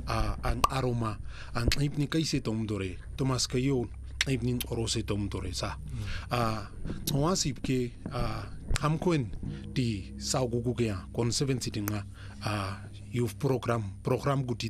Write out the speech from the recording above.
an aroma an ibni kaise tomdore Thomas kayo ibni orose tomdore sa wasip ke hamkoen di saugugugea conservancy dinga youth program guti